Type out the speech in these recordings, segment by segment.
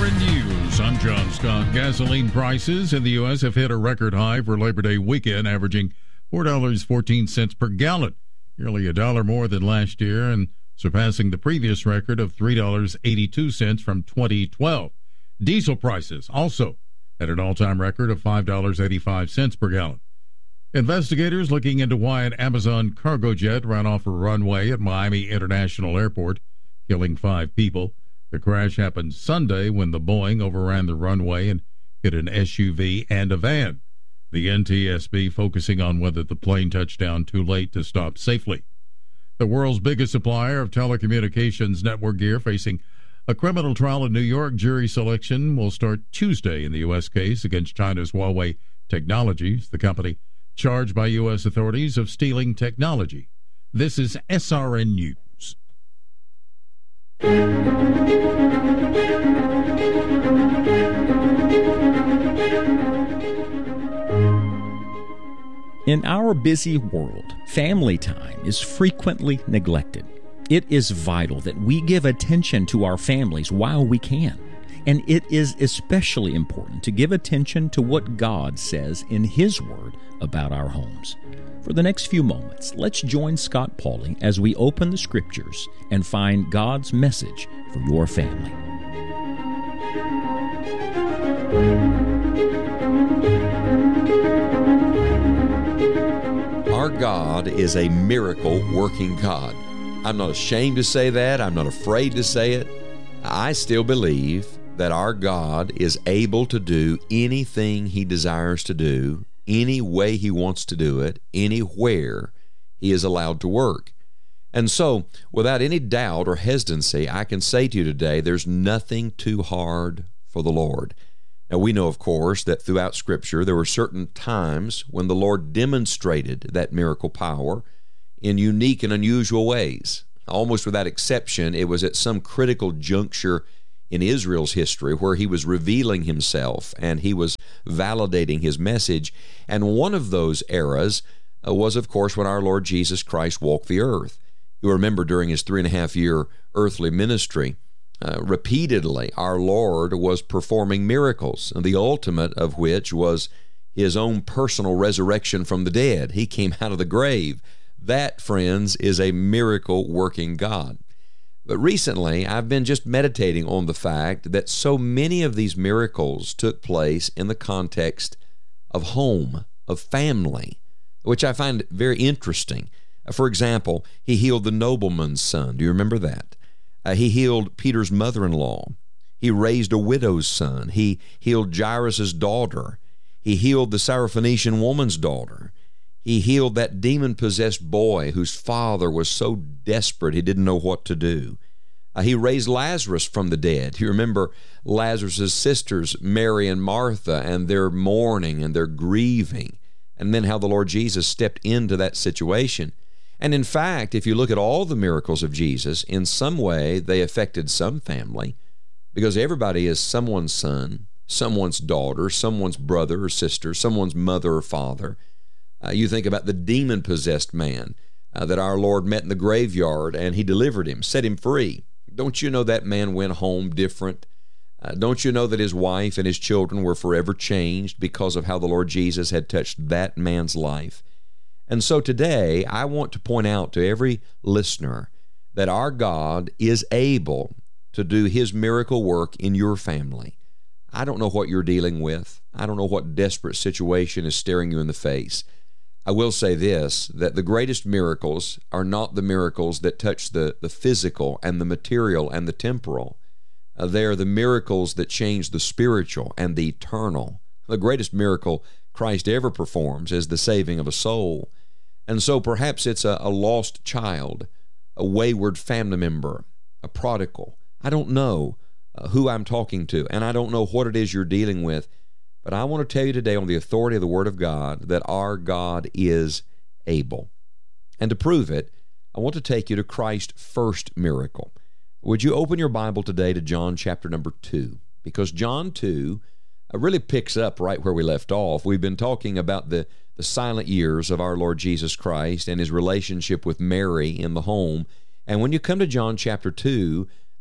SRN News. I'm John Scott. Gasoline prices in the U.S. have hit a record high for Labor Day weekend, averaging $4.14 per gallon, nearly $1 more than last year and surpassing the previous record of $3.82 from 2012. Diesel prices also at an all-time record of $5.85 per gallon. Investigators looking into why an Amazon cargo jet ran off a runway at Miami International Airport, killing 5 people. The crash happened Sunday when the Boeing overran the runway and hit an SUV and a van. The NTSB focusing on whether the plane touched down too late to stop safely. The world's biggest supplier of telecommunications network gear facing a criminal trial in New York. Jury selection will start Tuesday in the U.S. case against China's Huawei Technologies, the company charged by U.S. authorities of stealing technology. This is SRN News. In our busy world, family time is frequently neglected. It is vital that we give attention to our families while we can. And it is especially important to give attention to what God says in His Word about our homes. For the next few moments, let's join Scott Pauley as we open the Scriptures and find God's message for your family. Our God is a miracle-working God. I'm not ashamed to say that. I'm not afraid to say it. I still believe that our God is able to do anything He desires to do, any way He wants to do it, anywhere He is allowed to work. And so, without any doubt or hesitancy, I can say to you today, there's nothing too hard for the Lord. Now, we know, of course, that throughout Scripture, there were certain times when the Lord demonstrated that miracle power in unique and unusual ways. Almost without exception, it was at some critical juncture in Israel's history where He was revealing Himself and He was validating His message. And one of those eras was, of course, when our Lord Jesus Christ walked the earth. You remember during His 3.5-year earthly ministry, repeatedly our Lord was performing miracles, and the ultimate of which was His own personal resurrection from the dead. He came out of the grave. That, friends, is a miracle-working God. But recently, I've been just meditating on the fact that so many of these miracles took place in the context of home, of family, which I find very interesting. For example, He healed the nobleman's son. Do you remember that? He healed Peter's mother-in-law. He raised a widow's son. He healed Jairus' daughter. He healed the Syrophoenician woman's daughter. He healed that demon-possessed boy whose father was so desperate he didn't know what to do. He raised Lazarus from the dead. You remember Lazarus' sisters, Mary and Martha, and their mourning and their grieving, and then how the Lord Jesus stepped into that situation. And in fact, if you look at all the miracles of Jesus, in some way they affected some family, because everybody is someone's son, someone's daughter, someone's brother or sister, someone's mother or father. You think about the demon-possessed man that our Lord met in the graveyard, and He delivered him, set him free. Don't you know that man went home different? Don't you know that his wife and his children were forever changed because of how the Lord Jesus had touched that man's life? And so today, I want to point out to every listener that our God is able to do His miracle work in your family. I don't know what you're dealing with. I don't know what desperate situation is staring you in the face. I will say this, that the greatest miracles are not the miracles that touch the physical and the material and the temporal. They are the miracles that change the spiritual and the eternal. The greatest miracle Christ ever performs is the saving of a soul. And so perhaps it's a lost child, a wayward family member, a prodigal. I don't know who I'm talking to, and I don't know what it is you're dealing with. But I want to tell you today on the authority of the Word of God that our God is able. And to prove it, I want to take you to Christ's first miracle. Would you open your Bible today to John chapter number 2? Because John 2 really picks up right where we left off. We've been talking about the silent years of our Lord Jesus Christ and His relationship with Mary in the home. And when you come to John chapter 2,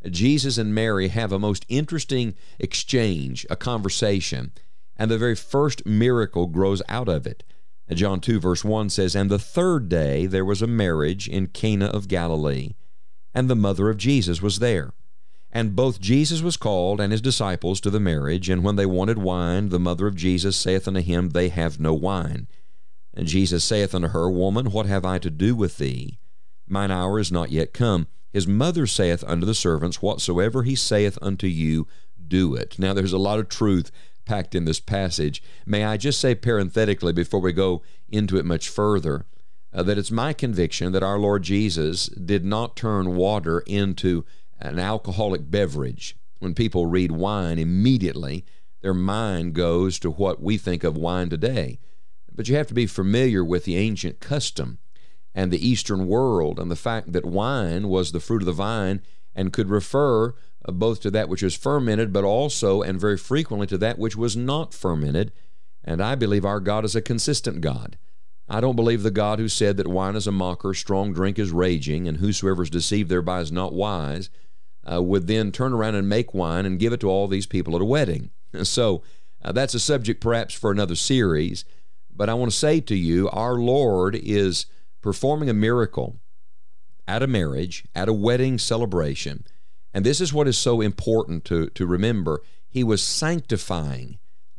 Jesus and Mary have a most interesting exchange, a conversation, and the very first miracle grows out of it. John 2 verse 1 says, "And the third day there was a marriage in Cana of Galilee, and the mother of Jesus was there. And both Jesus was called and his disciples to the marriage. And when they wanted wine, the mother of Jesus saith unto him, They have no wine. And Jesus saith unto her, Woman, what have I to do with thee? Mine hour is not yet come. His mother saith unto the servants, Whatsoever he saith unto you, do it." Now there's a lot of truth packed in this passage. May I just say parenthetically before we go into it much further, that it's my conviction that our Lord Jesus did not turn water into an alcoholic beverage. When people read wine, immediately their mind goes to what we think of wine today. But you have to be familiar with the ancient custom and the Eastern world, and the fact that wine was the fruit of the vine and could refer both to that which is fermented, but also and very frequently to that which was not fermented. And I believe our God is a consistent God. I don't believe the God who said that wine is a mocker, strong drink is raging, and whosoever is deceived thereby is not wise, would then turn around and make wine and give it to all these people at a wedding. So that's a subject perhaps for another series, but I want to say to you, our Lord is performing a miracle at a marriage, at a wedding celebration, and this is what is so important to remember. He was sanctifying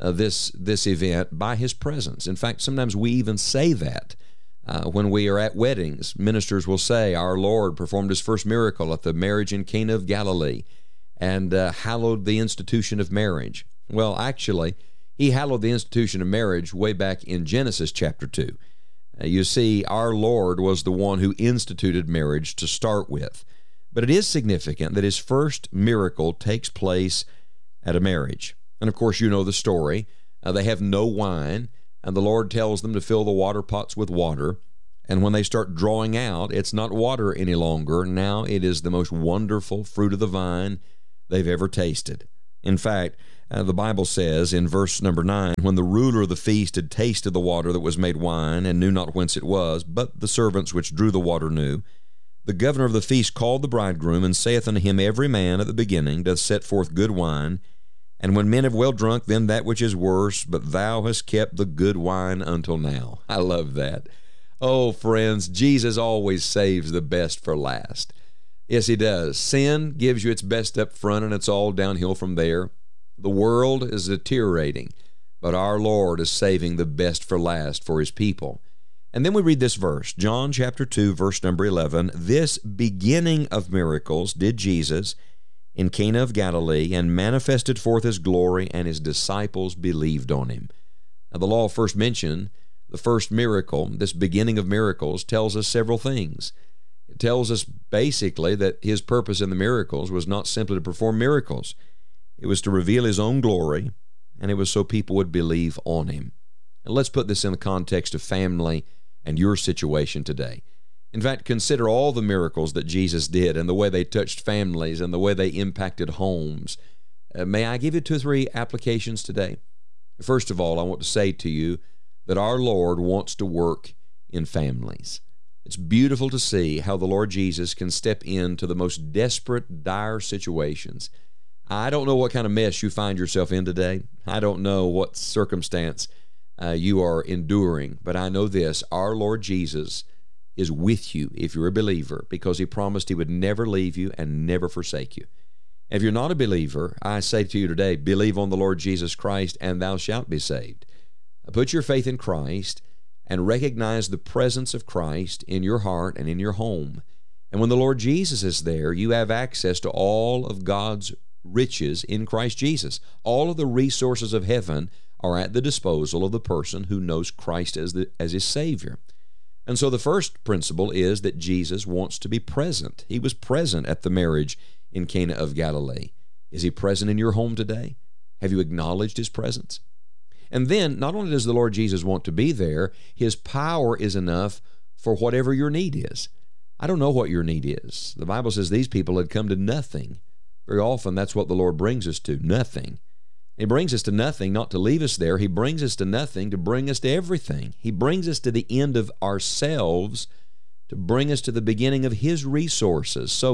this event by his presence. In fact, sometimes we even say that. When we are at weddings, ministers will say, Our Lord performed his first miracle at the marriage in Cana of Galilee and hallowed the institution of marriage. Well, actually, he hallowed the institution of marriage way back in Genesis chapter 2. You see, our Lord was the one who instituted marriage to start with. But it is significant that his first miracle takes place at a marriage. And of course, you know the story. They have no wine, and the Lord tells them to fill the water pots with water. And when they start drawing out, it's not water any longer. Now it is the most wonderful fruit of the vine they've ever tasted. In fact, the Bible says in verse number 9, "When the ruler of the feast had tasted the water that was made wine, and knew not whence it was, but the servants which drew the water knew, the governor of the feast called the bridegroom, and saith unto him, Every man at the beginning doth set forth good wine, and when men have well drunk, then that which is worse, but thou hast kept the good wine until now." I love that. Oh, friends, Jesus always saves the best for last. Yes, he does. Sin gives you its best up front, and it's all downhill from there. The world is deteriorating, but our Lord is saving the best for last for his people. And then we read this verse, John chapter 2, verse number 11, "This beginning of miracles did Jesus in Cana of Galilee, and manifested forth his glory, and his disciples believed on him." Now, the law first mentioned, the first miracle, this beginning of miracles, tells us several things. It tells us basically that his purpose in the miracles was not simply to perform miracles. It was to reveal his own glory, and it was so people would believe on him. And let's put this in the context of family and your situation today. In fact, consider all the miracles that Jesus did and the way they touched families and the way they impacted homes. May I give you 2 or 3 applications today? First of all, I want to say to you that our Lord wants to work in families. It's beautiful to see how the Lord Jesus can step into the most desperate, dire situations. I don't know what kind of mess you find yourself in today. I don't know what circumstance you are enduring, but I know this, our Lord Jesus is with you if you're a believer, because he promised he would never leave you and never forsake you. If you're not a believer, I say to you today, believe on the Lord Jesus Christ and thou shalt be saved. Put your faith in Christ and recognize the presence of Christ in your heart and in your home. And when the Lord Jesus is there, you have access to all of God's riches in Christ Jesus. All of the resources of heaven are at the disposal of the person who knows Christ as his Savior. And so the first principle is that Jesus wants to be present. He was present at the marriage in Cana of Galilee. Is he present in your home today? Have you acknowledged his presence? And then, not only does the Lord Jesus want to be there, his power is enough for whatever your need is. I don't know what your need is. The Bible says these people had come to nothing. Very often that's what the Lord brings us to, nothing. He brings us to nothing not to leave us there. He brings us to nothing to bring us to everything. He brings us to the end of ourselves to bring us to the beginning of his resources. So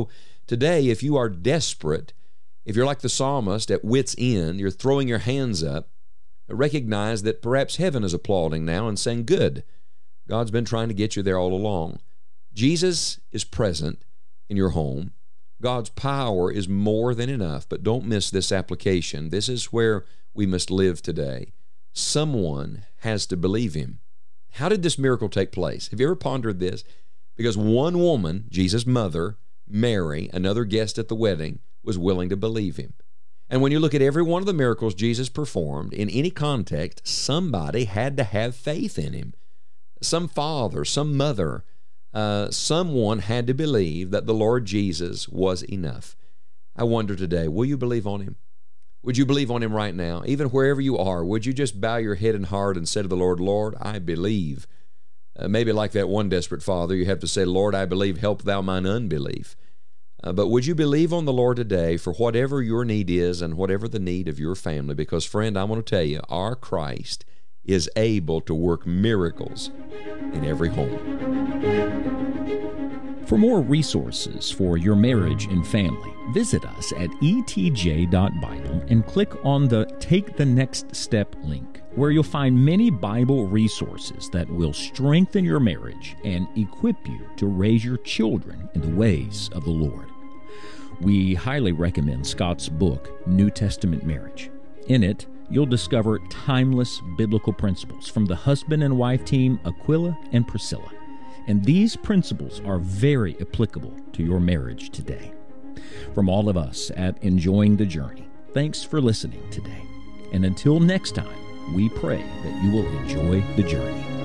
Today, if you are desperate, if you're like the psalmist at wit's end, you're throwing your hands up, recognize that perhaps heaven is applauding now and saying, good, God's been trying to get you there all along. Jesus is present in your home. God's power is more than enough, but don't miss this application. This is where we must live today. Someone has to believe him. How did this miracle take place? Have you ever pondered this? Because one woman, Jesus' mother, Mary, another guest at the wedding, was willing to believe him. And when you look at every one of the miracles Jesus performed, in any context, somebody had to have faith in him. Some father, some mother, someone had to believe that the Lord Jesus was enough. I wonder today, will you believe on him? Would you believe on him right now? Even wherever you are, would you just bow your head and heart and say to the Lord, Lord, I believe. Maybe like that one desperate father, you have to say, Lord, I believe, help thou mine unbelief. But would you believe on the Lord today for whatever your need is and whatever the need of your family? Because, friend, I want to tell you, our Christ is able to work miracles in every home. For more resources for your marriage and family, visit us at etj.bible and click on the Take the Next Step link, where you'll find many Bible resources that will strengthen your marriage and equip you to raise your children in the ways of the Lord. We highly recommend Scott's book, New Testament Marriage. In it, you'll discover timeless biblical principles from the husband and wife team Aquila and Priscilla. And these principles are very applicable to your marriage today. From all of us at Enjoying the Journey, thanks for listening today. And until next time, we pray that you will enjoy the journey.